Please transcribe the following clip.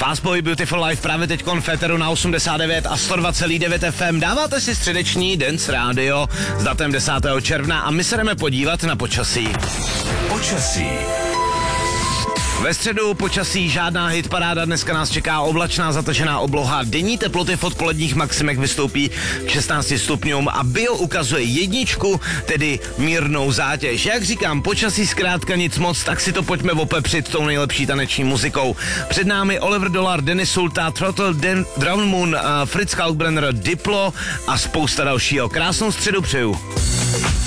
Fastboy Beautiful Life právě teď Féteru na 89 a 102,9 FM. Dáváte si středeční Dance Radio s datem 10. června a my se jdeme podívat na počasí. Počasí. Ve středu počasí žádná hitparáda, dneska nás čeká oblačná zatažená obloha, denní teploty v odpoledních maximech vystoupí k 16 stupňům a bio ukazuje jedničku, tedy mírnou zátěž. Jak říkám, počasí zkrátka nic moc, tak si to pojďme opepřit tou nejlepší taneční muzikou. Před námi Oliver Dollar, Dennis Sulta, Throttle, Drown Moon, Fritz Kalkbrenner, Diplo a spousta dalšího. Krásnou středu přeju.